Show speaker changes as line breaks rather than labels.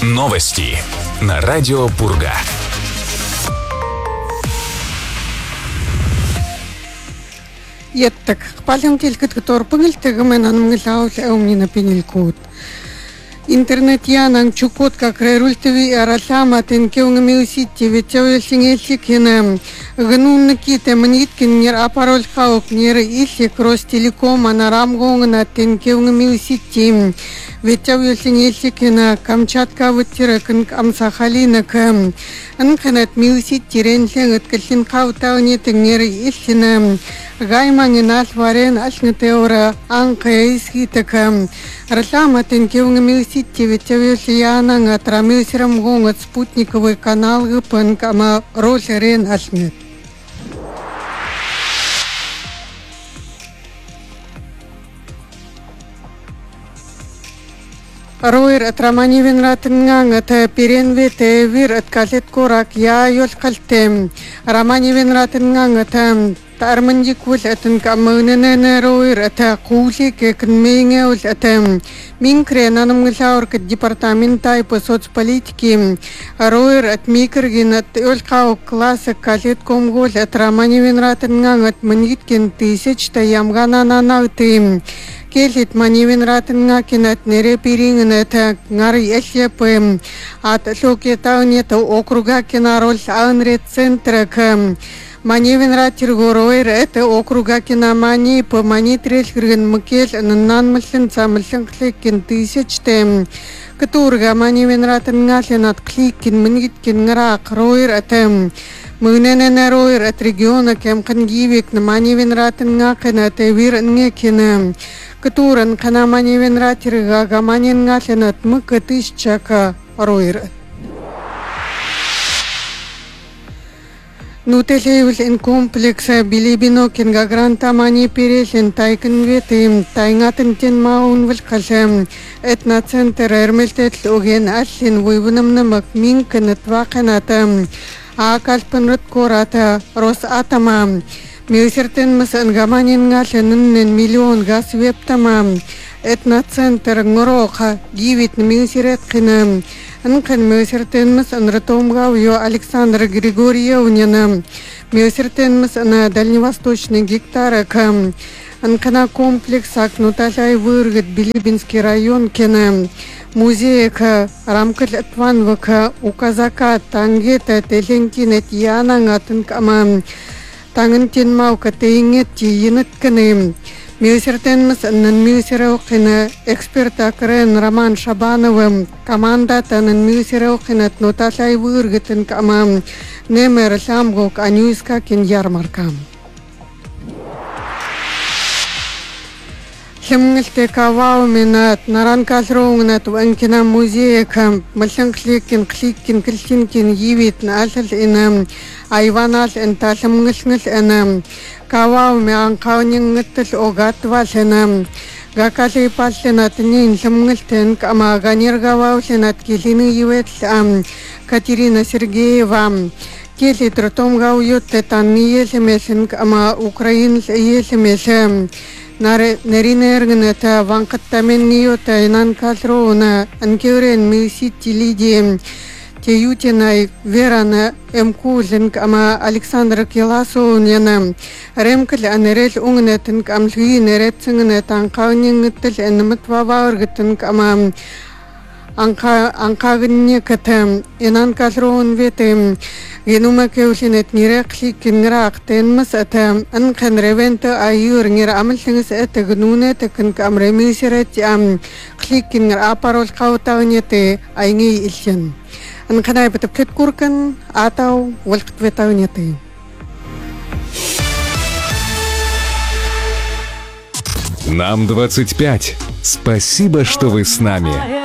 Новости на радио Пурга.
Яттак paljon tilkät torpangil tagaman anumgilaus aumnina pinilkut. Интернет янан чукот как рерультви арасама тенкеунг миусити ветёвелсингельсик хина гнунники темниткин нер апарол хаук нер исик Ростелеком анарамгонг на тенкеунг миусити ветёвелсингельсик хина Камчатка вытиракн Амсахалина кам анханат миусити ренлен калсин хаутауни тенер исина гайманги насварен ашнетеора анкаиски такам Расама тенкеунг миусити ветёвелсияна атрамилсирам гонгат спутниковый канал гпн кама ролерен ашнет. Роер от Романи Венратнганг от Перенвете вир от Калет Корак я Йолкалтем. Романи Венратнганг от Тармандикул от Камунене Роер от Кулик Кнменгел от Минкренанам Глаурк департамента по соцполитике. Роер от Микргин от Йолкау класса Калет Комгол от Романи Венратнганг от Маниткин тысяч Таямгана Наналтим. Келит манивен ратнга кинат нере пирингнета ngар ясепем от локетаунета округа кинарол анрет центра к манивен ратиргороер это округа кинамани по манитрельгрен мукел нанмалсен самалсен клекин тысячтем катурга манивен ратнга ленат кликин мниткин ngrak роер атем Муненен роер от региона кемкангивик на манивен ратнга кинат вир ngekин Катуран канамани венратирга гаманин галенат мыка тысячака роир. Нутелевил комплекса билибино кинга гранта мани пересен тайкин ветим тайнгатен тен маун вилкасем этноцентр эрмелтет логен аслин вуйвунам намак минканат ваканатам акалпанрат кората Росатома Мюсертен масан гаманин галенен миллион газ вептамам этноцентр ngoroqa гивит мюсерет кинам анкан мюсертен масан ратомгавьё Александра Григорьевна мюсертен масан дальневосточный гектара кам анкана комплекс акнуталай выргат Билибинский район кена музейка рамкаль атванвака у казака тангета теленкинет янангатын камам Тангентин маука тейнгет тиенет кенем. Мюсертен масан мюсереукина эксперта крен Роман Шабановым команда танен мюсереукинет ноталай выргетен камам немер самгок анюиска кин ярмаркам. Хемнелте кавау минат наранкасроугнат ванкина музея малсанкликин кликин клинкин явит на асал инам айванал энталмгнэл энам кавау мян каунингтл огатвалэнам гакали палленат нин лмгнэлтэн кама ганиргаваусенат килины ювет Катерина Сергеева Келит ртомгауют танниелемесен кама Украин елемесен Наринергнета ванкаттаменниота инанкалроуна анкеурен мюсити лидием Теютина Верана Эмкулен ама Александра Келасоунена Ремкл анерел унгнетен камлги нерецнгнет анкаунингтел энмтваваргтен ама анкагнекатем инанкалроун ветем Генума кеусинет нирекли кинграк тенмас атам анкан ревента аюр нир амлсингс эта гнунет кин камремисерет клик кингр апарол каутауниете айнги илсен анканай бетпет куркан атау волктветауниете
Нам 25. Спасибо, что вы с нами.